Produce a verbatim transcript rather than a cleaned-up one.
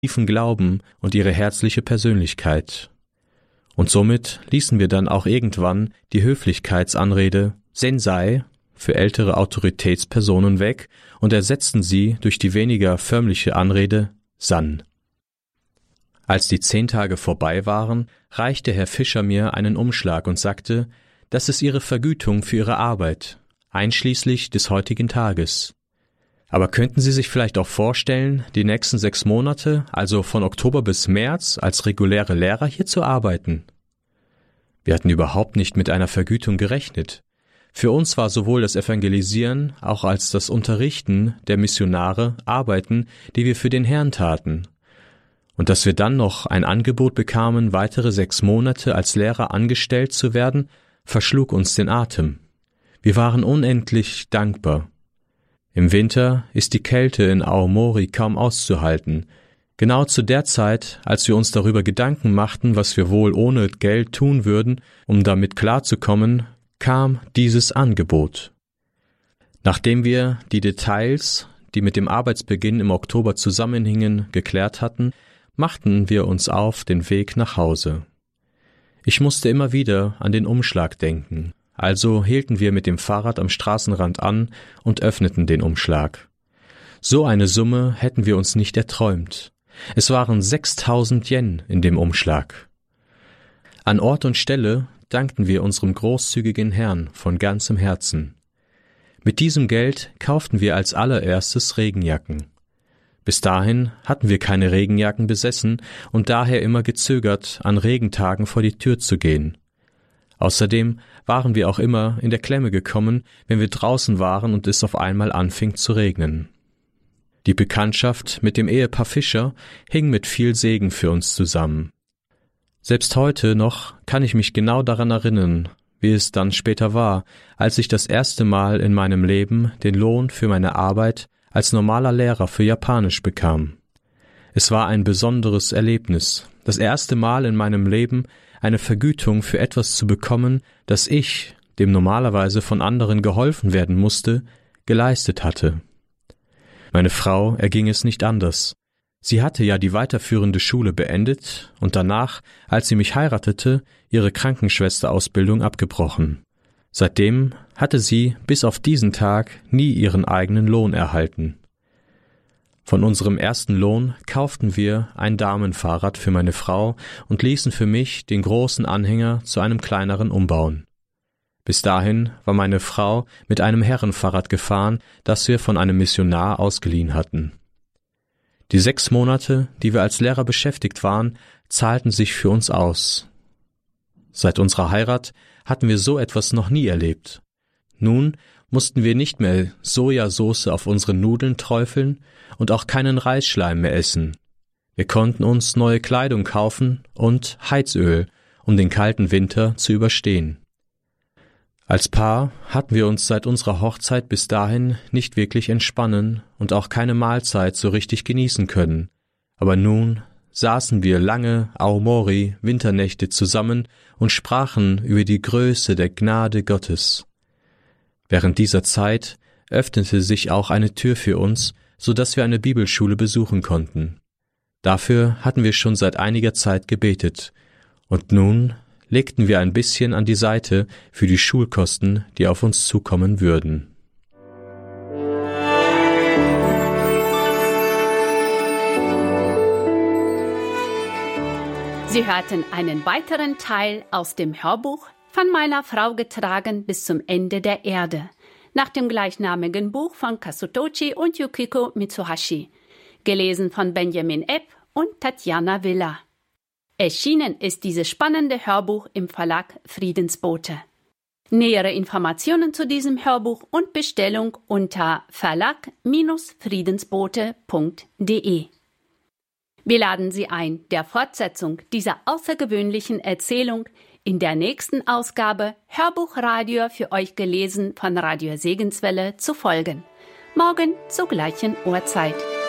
tiefen Glauben und ihre herzliche Persönlichkeit. Und somit ließen wir dann auch irgendwann die Höflichkeitsanrede Sensei für ältere Autoritätspersonen weg und ersetzten sie durch die weniger förmliche Anrede San. Als die zehn Tage vorbei waren, reichte Herr Fischer mir einen Umschlag und sagte, das ist Ihre Vergütung für Ihre Arbeit, einschließlich des heutigen Tages. Aber könnten Sie sich vielleicht auch vorstellen, die nächsten sechs Monate, also von Oktober bis März, als reguläre Lehrer hier zu arbeiten? Wir hatten überhaupt nicht mit einer Vergütung gerechnet. Für uns war sowohl das Evangelisieren auch als das Unterrichten der Missionare Arbeiten, die wir für den Herrn taten. Und dass wir dann noch ein Angebot bekamen, weitere sechs Monate als Lehrer angestellt zu werden, verschlug uns den Atem. Wir waren unendlich dankbar. Im Winter ist die Kälte in Aomori kaum auszuhalten. Genau zu der Zeit, als wir uns darüber Gedanken machten, was wir wohl ohne Geld tun würden, um damit klarzukommen, kam dieses Angebot. Nachdem wir die Details, die mit dem Arbeitsbeginn im Oktober zusammenhingen, geklärt hatten, machten wir uns auf den Weg nach Hause. Ich musste immer wieder an den Umschlag denken, also hielten wir mit dem Fahrrad am Straßenrand an und öffneten den Umschlag. So eine Summe hätten wir uns nicht erträumt. Es waren sechstausend Yen in dem Umschlag. An Ort und Stelle dankten wir unserem großzügigen Herrn von ganzem Herzen. Mit diesem Geld kauften wir als allererstes Regenjacken. Bis dahin hatten wir keine Regenjacken besessen und daher immer gezögert, an Regentagen vor die Tür zu gehen. Außerdem waren wir auch immer in der Klemme gekommen, wenn wir draußen waren und es auf einmal anfing zu regnen. Die Bekanntschaft mit dem Ehepaar Fischer hing mit viel Segen für uns zusammen. Selbst heute noch kann ich mich genau daran erinnern, wie es dann später war, als ich das erste Mal in meinem Leben den Lohn für meine Arbeit als normaler Lehrer für Japanisch bekam. Es war ein besonderes Erlebnis, das erste Mal in meinem Leben eine Vergütung für etwas zu bekommen, das ich, dem normalerweise von anderen geholfen werden musste, geleistet hatte. Meine Frau erging es nicht anders. Sie hatte ja die weiterführende Schule beendet und danach, als sie mich heiratete, ihre Krankenschwesterausbildung abgebrochen. Seitdem hatte sie bis auf diesen Tag nie ihren eigenen Lohn erhalten. Von unserem ersten Lohn kauften wir ein Damenfahrrad für meine Frau und ließen für mich den großen Anhänger zu einem kleineren umbauen. Bis dahin war meine Frau mit einem Herrenfahrrad gefahren, das wir von einem Missionar ausgeliehen hatten. Die sechs Monate, die wir als Lehrer beschäftigt waren, zahlten sich für uns aus. Seit unserer Heirat hatten wir so etwas noch nie erlebt. Nun mussten wir nicht mehr Sojasauce auf unsere Nudeln träufeln und auch keinen Reisschleim mehr essen. Wir konnten uns neue Kleidung kaufen und Heizöl, um den kalten Winter zu überstehen. Als Paar hatten wir uns seit unserer Hochzeit bis dahin nicht wirklich entspannen und auch keine Mahlzeit so richtig genießen können. Aber nun saßen wir lange Aomori-Winternächte zusammen und sprachen über die Größe der Gnade Gottes. Während dieser Zeit öffnete sich auch eine Tür für uns, so dass wir eine Bibelschule besuchen konnten. Dafür hatten wir schon seit einiger Zeit gebetet, und nun legten wir ein bisschen an die Seite für die Schulkosten, die auf uns zukommen würden. Sie hörten einen weiteren Teil aus dem Hörbuch Von meiner Frau getragen bis zum Ende der Erde, nach dem gleichnamigen Buch von Kazutochi und Yukiko Mitsuhashi, gelesen von Benjamin Epp und Tatjana Villa. Erschienen ist dieses spannende Hörbuch im Verlag Friedensbote. Nähere Informationen zu diesem Hörbuch und Bestellung unter verlag Friedensbote punkt de. Wir laden Sie ein, der Fortsetzung dieser außergewöhnlichen Erzählung in der nächsten Ausgabe Hörbuchradio für euch gelesen von Radio Segenswelle zu folgen. Morgen zur gleichen Uhrzeit.